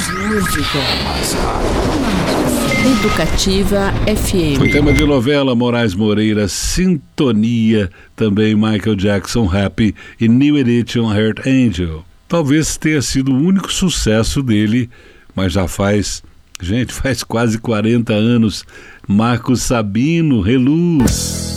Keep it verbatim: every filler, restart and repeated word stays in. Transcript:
música. Educativa F M. Foi tema de novela Moraes Moreira, Sintonia, também Michael Jackson, Happy e New Edition, Hurt Angel. Talvez tenha sido o único sucesso dele, mas já faz, gente, faz quase quarenta anos. Marcos Sabino, Reluz.